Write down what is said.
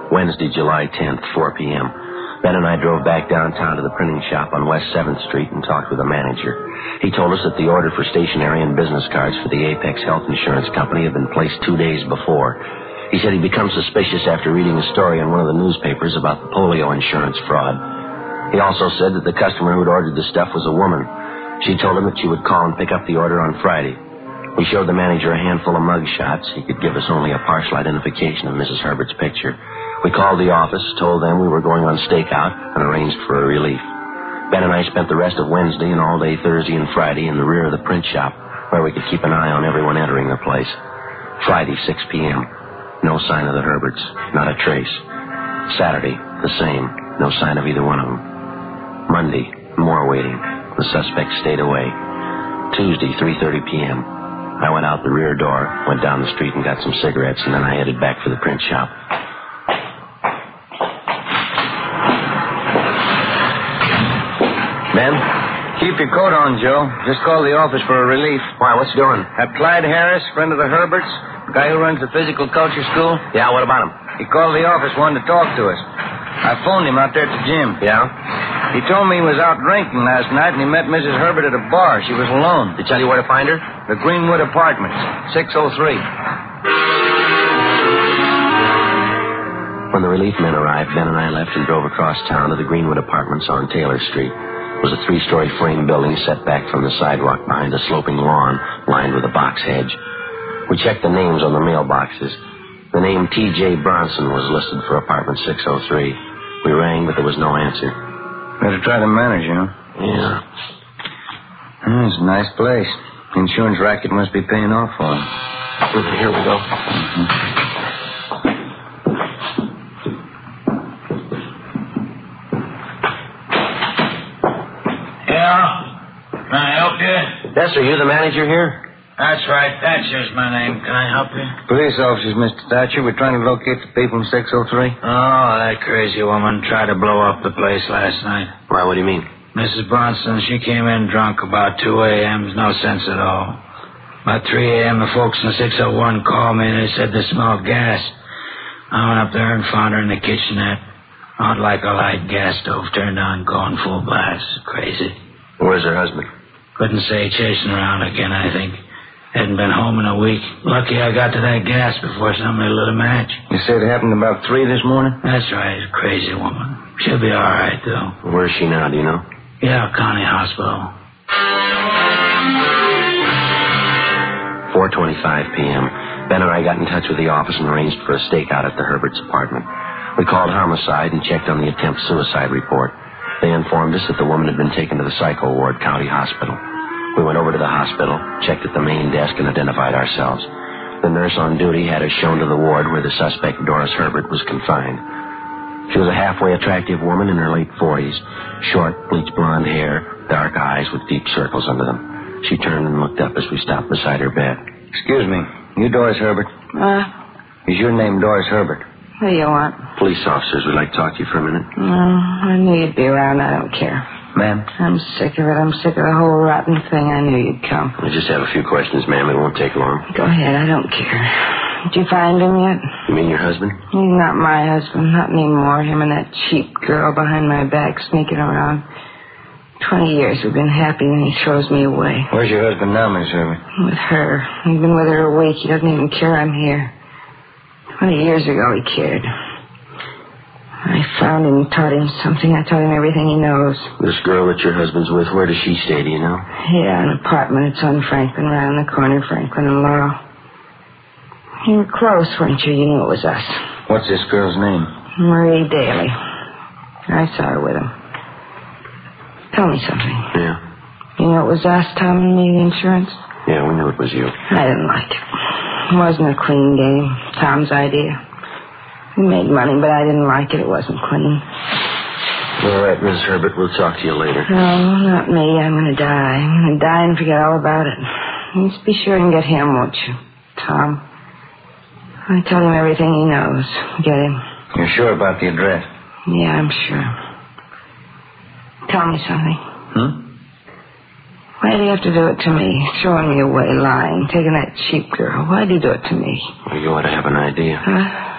Wednesday, July 10th, 4 p.m. Ben and I drove back downtown to the printing shop on West 7th Street and talked with the manager. He told us that the order for stationery and business cards for the Apex Health Insurance Company had been placed 2 days before. He said he'd become suspicious after reading a story in one of the newspapers about the polio insurance fraud. He also said that the customer who had ordered the stuff was a woman. She told him that she would call and pick up the order on Friday. We showed the manager a handful of mug shots. He could give us only a partial identification of Mrs. Herbert's picture. We called the office, told them we were going on stakeout, and arranged for a relief. Ben and I spent the rest of Wednesday and all day Thursday and Friday in the rear of the print shop, where we could keep an eye on everyone entering the place. Friday, 6 p.m. No sign of the Herberts, not a trace. Saturday, the same. No sign of either one of them. Monday, more waiting. The suspect stayed away. Tuesday, 3:30 p.m. I went out the rear door, went down the street and got some cigarettes, and then I headed back for the print shop. Ben? Keep your coat on, Joe. Just call the office for a relief. Why, what's doing? Have Clyde Harris, friend of the Herberts, the guy who runs the physical culture school? Yeah, what about him? He called the office, wanted to talk to us. I phoned him out there at the gym. Yeah? He told me he was out drinking last night and he met Mrs. Herbert at a bar. She was alone. Did he tell you where to find her? The Greenwood Apartments, 603. When the relief men arrived, Ben and I left and drove across town to the Greenwood Apartments on Taylor Street. It was a 3-story frame building set back from the sidewalk behind a sloping lawn lined with a box hedge. We checked the names on the mailboxes. The name T.J. Bronson was listed for apartment 603. We rang, but there was no answer. Better try the manager, huh? Yeah. It's a nice place. The insurance racket must be paying off for him. Here we go. Yeah? Can I help you? Yes, are you the manager here? That's right. Thatcher's my name. Can I help you? Police officers, Mr. Thatcher. We're trying to locate the people in 603. Oh, that crazy woman tried to blow up the place last night. Why, what do you mean? Mrs. Bronson, she came in drunk about 2 a.m. No sense at all. About 3 a.m., the folks in 601 called me and they said they smelled gas. I went up there and found her in the kitchenette. Out like a light gas stove turned on, going full blast. Crazy. Where's her husband? Couldn't say, chasing around again, I think. Hadn't been home in a week. Lucky I got to that gas before somebody lit a match. You said it happened about 3 this morning? That's right. Crazy woman. She'll be all right, though. Where's she now, do you know? Yeah, County Hospital. 4:25 p.m. Ben and I got in touch with the office and arranged for a stakeout at the Herberts' apartment. We called homicide and checked on the attempt suicide report. They informed us that the woman had been taken to the psycho ward, County Hospital. We went over to the hospital, checked at the main desk, and identified ourselves. The nurse on duty had us shown to the ward where the suspect, Doris Herbert, was confined. She was a halfway attractive woman in her late 40s. Short, bleached blonde hair, dark eyes with deep circles under them. She turned and looked up as we stopped beside her bed. Excuse me. You Doris Herbert? Is your name Doris Herbert? What do you want? Police officers would like to talk to you for a minute. I knew you'd be around. I don't care. Ma'am? I'm sick of it. I'm sick of the whole rotten thing. I knew you'd come. I just have a few questions, ma'am. It won't take long. Go ahead. I don't care. Did you find him yet? You mean your husband? He's not my husband. Not anymore. Him and that cheap girl behind my back sneaking around. 20 years we've been happy, and he throws me away. Where's your husband now, Miss Herbert? With her. He's been with her a week. He doesn't even care I'm here. 20 years ago he cared. I found him and taught him something. I taught him everything he knows. This girl that your husband's with, where does she stay, do you know? Yeah, an apartment. It's on Franklin, right on the corner, Franklin and Laurel. You were close, weren't you? You knew it was us. What's this girl's name? Marie Daly. I saw her with him. Tell me something. Yeah. You know it was us, Tom and me, the insurance? Yeah, we knew it was you. I didn't like it. It wasn't a clean game. Tom's idea. We made money, but I didn't like it. It wasn't clean. All right, Miss Herbert, we'll talk to you later. No, not me. I'm going to die. I'm going to die and forget all about it. You just be sure and get him, won't you, Tom? I tell him everything he knows. Get him. You're sure about the address? Yeah, I'm sure. Tell me something. Why do you have to do it to me? Throwing me away, lying, taking that cheap girl. Why do you do it to me? Well, you ought to have an idea. Huh?